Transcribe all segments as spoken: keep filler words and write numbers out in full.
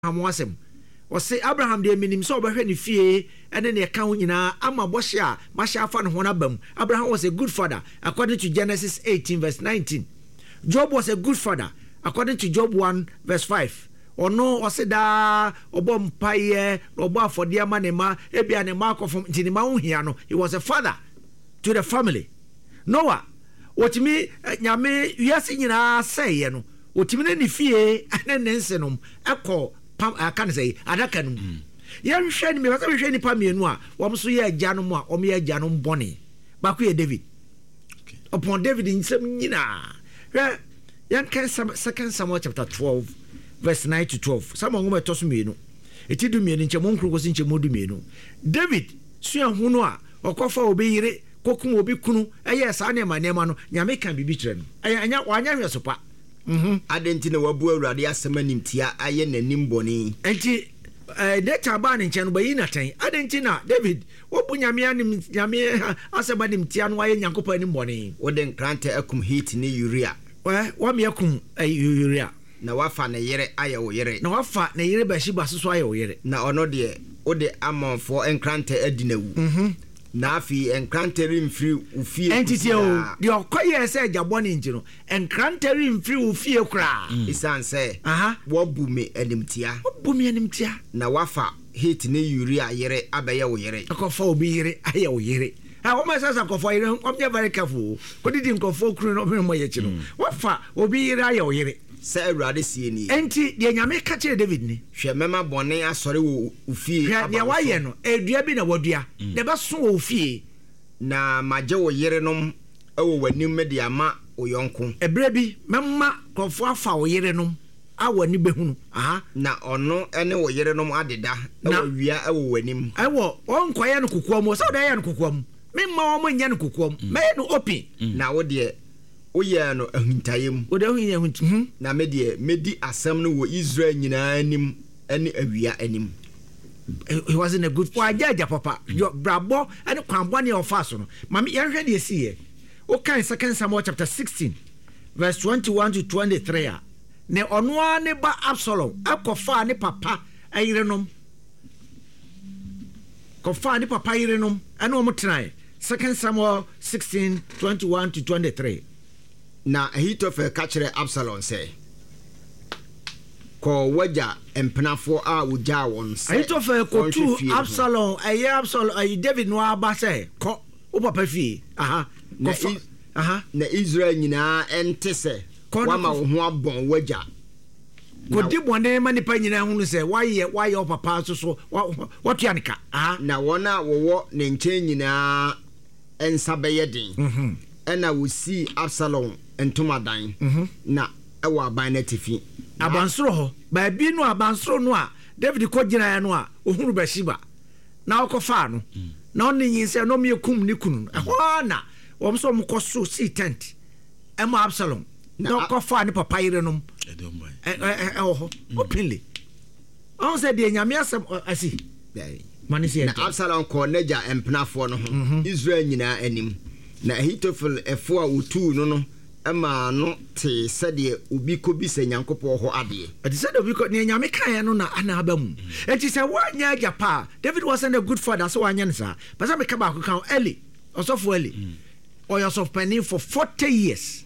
wasem o say Abraham de minim so obehwe ne fie ene ne ka ho nyina ama bohye a mahye afa ne ho na bam. Abraham was a good father according to Genesis eighteen verse nineteen. Job was a good father according to Job one verse five. Ono oseda obom paye obo afode ama ne ma ebia ne ma akofom ntini ma ho hia no. He was a father to the family. Noah wotimi nyame wiase nyina seye no wotimi ne ne fie ene ne nsenom ekọ I can't say adaka no yan hwe ni me wasa hwe ni pa mienu a wom so ye agya no mu a om ye agya no mbone ba ko ye David upon David nsem nyina hwe yan kan second Samuel chapter twelve verse nine to twelve Samuel ngoma to so mienu eti du mienu nche mo nkro ko sinche mo du mienu David sua hu no a okofa obi yire kokum obi kunu eye sa ne ma ne ma no nyame kan bibi kire no anya wanya hwe so pa. Mhm. Adenti na wabu awurade asema nimtia aye nanim boni. Enti eh data ba ne nche no bayi na tan. Adenti na David wobu nyame anim nyame asema nimtia no aye nyankopa anim boni. Wode nkrante akum hit ni Uria. Eh wa me akum Uria. Na wafa na yere aye wo yere. Na wafa na yere ba shiba soso aye wo yere. Na ono de wode amonfo nkrante adinawu. Mhm. Na afi enkranteri mfiri ufie entity o de okoye se jaboni njiro enkranteri mfiri ufie kra isan se aha wobu me animtia wobu me animtia na wafa hit ne Uria yere abeye wo yere akofa obi yere aye wo yere ha wo masasa akofa yere omye very careful ko didi nkofo kru no me mo ye chi no wafa obi yere aye wo yere se awurade sie ni enti de nyame ka kire David ni hwe mema bone asore wo ufie aba ya waye no edua bi na wadua de ba so wo ufie na maje wo yere nom ewo wanim me de ama oyonko ebre bi memma kofo afa wo yere nom awani behunu aha na ono ene wo yere nom adeda ewo wia ewo wanim ewo onkoye no kokoam o so de ye no kokoam memma o mo nya no kokoam me no open na wo de oye no ahintayem wo de ahunya ahuntu na me de medi asem no wo Israel nyina anim ene awia anim. He wasn't a good for jaja papa your brabo and kwambone of fast no mama yan hwe de sie o kan second Samuel chapter sixteen verse twenty-one to twenty-three a ne ono ane ba Absalom akofa ne papa ayirenom kofa ne papa ayirenom ane o motran second Samuel sixteen twenty-one to twenty-three. Na Ahitofel ka kire Absalom say ko waja empenafo a wogya won say Ahitofel ko tu Absalom aye Absalom aye David no aba say ko o papa fie aha na aha na Israel nyina ente say wama wo ho abon waja ko di bone ma nipa nyina hu say waye waye o papa so so watu anka aha na wona wo ne nchen nyina ensa beyedin mhm ena wo si Absalom entomadan mhm na ewa aban na tifi abansoro ho ba bi no abansoro no a David ko gina ya no a ohuru ba shiba na okofa no na on yin se no me kum ni kunu ho na wo so mo koso si tent e ma Absalom na okofa ni papa yire no e e ho openly on se de nyame asem asi manisi na Absalom ko neja empenafo no ho Israel nyina anim na Ahitofel efo a wotu no no ema no te sede obi ko bi se nyankopo ho ade ati sede obi ko ne nyame kan no na ana abamu enti se wanya agapa David wasn't a good father so wanya nsa but say me ka ba ko kan Eli osofo Eli or your of penny for forty years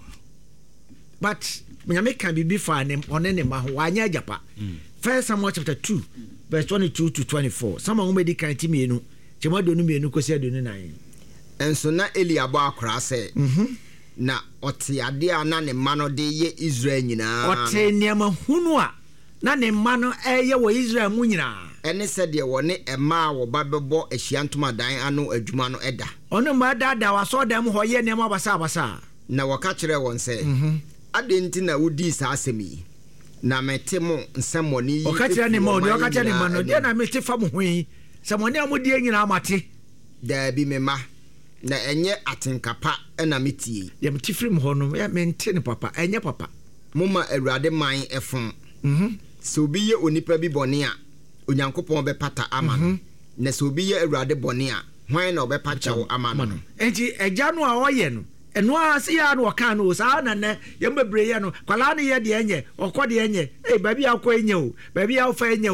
but nyame kan bibi fa ne onene ma ho wanya agapa first Samuel chapter two verse twenty-two to twenty-four some of me kan ti mienu chema do no mienu ko se do no nan enso na Eli abo akora se mhm na ote ade ana ne mano de ye Israel nyina ote niam hunu a na ne mano eye wo Israel mu nyina ene se de woni ema wo babebo ahyiantomadan ano adwuma no eda ono ma dada waso dem ho ye niam abasa abasa na waka kire won se mhm ade nti na wodi sa asemi na mete mo nsemoni yi waka kire ne mo waka kire ne mano de na mete fa mo hwi semoni amodi nyina amate da bi mema na enye atenkapa ena metie ya metifrim ho no ya mente ne papa enye papa moma awurade man efon mhm so obi ye onipa bi bone a onyankopon be pata ama no na so obi ye awurade bone a hwan na obe pacha wo ama no enti egya no a oye no eno a se ya no kan no sa na ne ye mbebre ye no kwala ne ye de enye okọ de enye eh ba bia akọ enye o ba bia ofa enye